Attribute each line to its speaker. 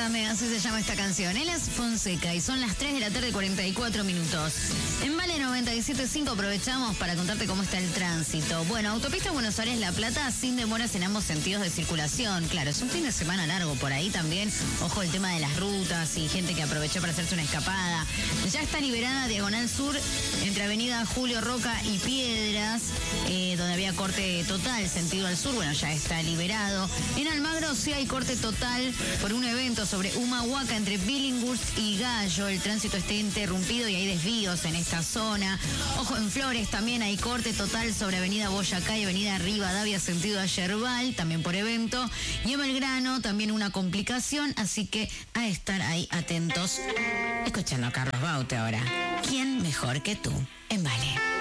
Speaker 1: Olvídame, así se llama esta canción. Él es Fonseca y son las 3 de la tarde, 44 minutos. En Vale 97.5 aprovechamos para contarte cómo está el tránsito. Bueno, autopista Buenos Aires-La Plata sin demoras en ambos sentidos de circulación. Claro, es un fin de semana largo por ahí también. Ojo el tema de las rutas y gente que aprovechó para hacerse una escapada. Ya está liberada Diagonal Sur entre Avenida Julio Roca y Piedras, donde había corte total sentido al sur. Bueno, ya está liberado. En Almagro sí hay corte total por un evento sobre Humahuaca entre Billinghurst y Gallo. El tránsito está interrumpido y hay desvíos en esta zona. Ojo, en Flores también hay corte total sobre Avenida Boyacá y Avenida Rivadavia sentido a Yerbal, también por evento. Y en Belgrano también una complicación, así que a estar ahí atentos. Escuchando a Carlos Baute ahora. ¿Quién mejor que tú? En Vale.